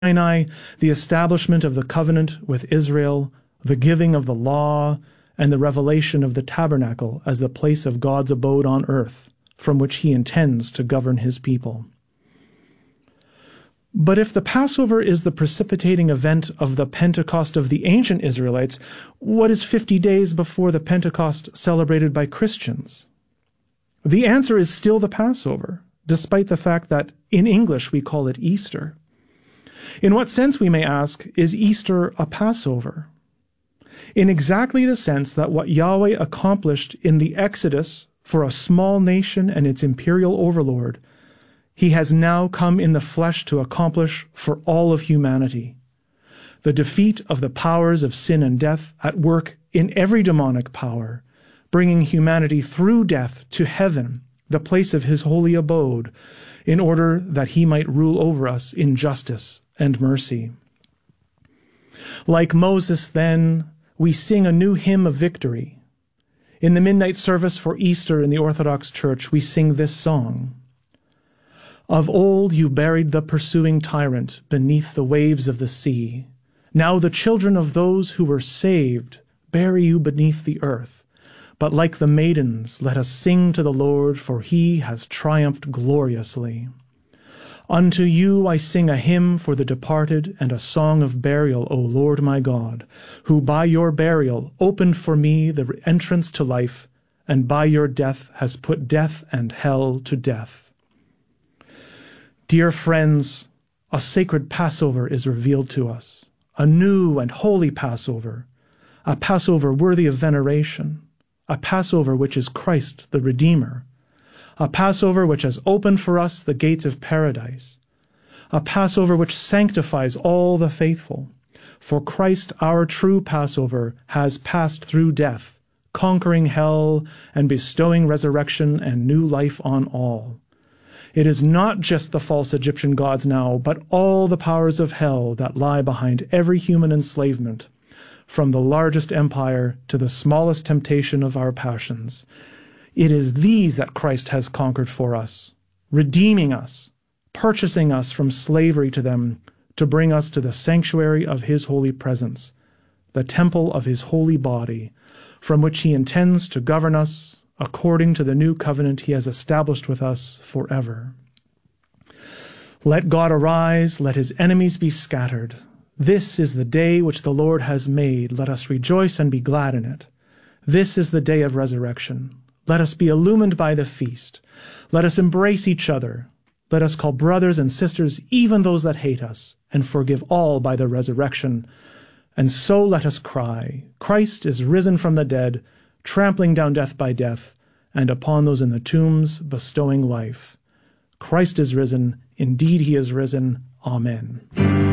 Sinai, the establishment of the covenant with Israel, the giving of the law, and the revelation of the tabernacle as the place of God's abode on earth, from which he intends to govern his people. But if the Passover is the precipitating event of the Pentecost of the ancient Israelites, what is 50 days before the Pentecost celebrated by Christians? The answer is still the Passover, despite the fact that in English we call it Easter. In what sense, we may ask, is Easter a Passover? In exactly the sense that what Yahweh accomplished in the Exodus for a small nation and its imperial overlord, he has now come in the flesh to accomplish for all of humanity. The defeat of the powers of sin and death at work in every demonic power, bringing humanity through death to heaven, the place of his holy abode, in order that he might rule over us in justice and mercy. Like Moses, then, we sing a new hymn of victory. In the midnight service for Easter in the Orthodox Church, we sing this song. Of old you buried the pursuing tyrant beneath the waves of the sea. Now the children of those who were saved bury you beneath the earth. But like the maidens, let us sing to the Lord, for he has triumphed gloriously. Unto you I sing a hymn for the departed and a song of burial, O Lord my God, who by your burial opened for me the entrance to life, and by your death has put death and hell to death. Dear friends, a sacred Passover is revealed to us, a new and holy Passover, a Passover worthy of veneration, a Passover which is Christ the Redeemer, a Passover which has opened for us the gates of paradise, a Passover which sanctifies all the faithful. For Christ, our true Passover, has passed through death, conquering hell and bestowing resurrection and new life on all. It is not just the false Egyptian gods now, but all the powers of hell that lie behind every human enslavement, from the largest empire to the smallest temptation of our passions. It is these that Christ has conquered for us, redeeming us, purchasing us from slavery to them to bring us to the sanctuary of his holy presence, the temple of his holy body, from which he intends to govern us according to the new covenant he has established with us forever. Let God arise, let his enemies be scattered. This is the day which the Lord has made. Let us rejoice and be glad in it. This is the day of resurrection. Let us be illumined by the feast. Let us embrace each other. Let us call brothers and sisters even those that hate us, and forgive all by the resurrection. And so let us cry, Christ is risen from the dead, trampling down death by death, and upon those in the tombs bestowing life. Christ is risen, indeed he is risen. Amen.